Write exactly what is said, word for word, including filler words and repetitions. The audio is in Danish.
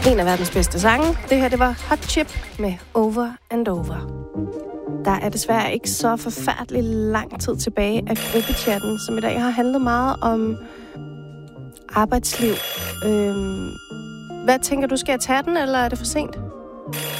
En af verdens bedste sange. Det her, det var Hot Chip med Over and Over. Der er desværre ikke så forfærdelig lang tid tilbage af gruppechatten, som i dag har handlet meget om arbejdsliv. Øhm, hvad tænker du, skal jeg tage den, eller er det for sent?